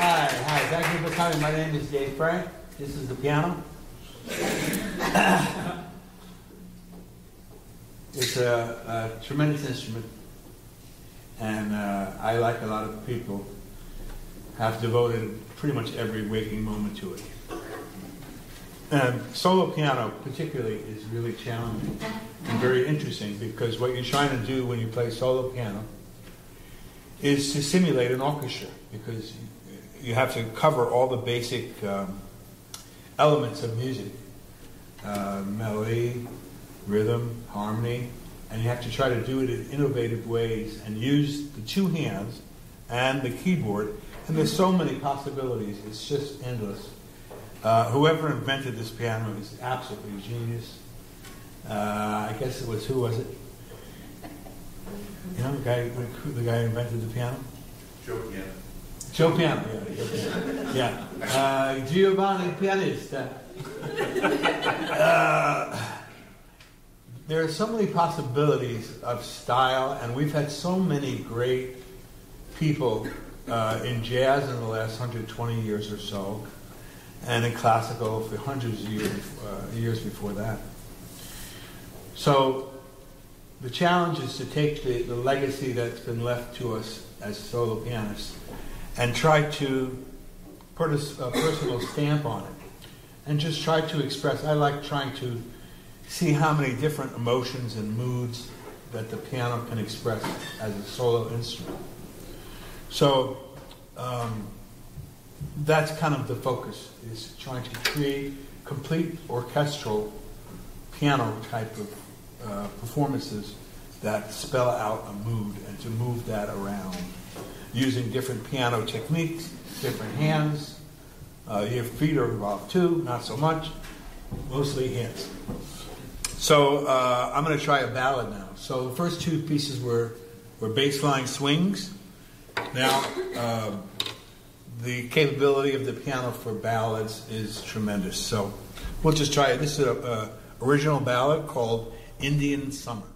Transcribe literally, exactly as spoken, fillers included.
Hi, hi. Thank you for coming. My name is Dave Frank. This is the piano. It's a, a tremendous instrument, and uh, I, like a lot of people, have devoted pretty much every waking moment to it. And solo piano, particularly, is really challenging and very interesting because what you're trying to do when you play solo piano is to simulate an orchestra, because you have to cover all the basic um, elements of music, uh, melody, rhythm, harmony, and you have to try to do it in innovative ways and use the two hands and the keyboard, and there's so many possibilities, it's just endless. Uh, whoever invented this piano is absolutely a genius. Uh, I guess it was, who was it? You know, the guy, the guy who invented the piano? Joe Piano. Joe Piano, yeah. Yeah. yeah. Uh, Giovanni Pianista. Uh, there are so many possibilities of style, and we've had so many great people uh, in jazz in the last one hundred twenty years or so, and in classical for hundreds of years, uh, years before that. So the challenge is to take the, the legacy that's been left to us as solo pianists and try to put a, a personal stamp on it and just try to express. I like trying to see how many different emotions and moods that the piano can express as a solo instrument. So um, that's kind of the focus, is trying to create complete orchestral piano type of uh, performances that spell out a mood and to move that around using different piano techniques, different hands. Uh, your feet are involved too, not so much, mostly hands. So uh, I'm going to try a ballad now. So the first two pieces were, were bassline swings. Now, uh, the capability of the piano for ballads is tremendous. So we'll just try it. This is an original ballad called Indian Summer.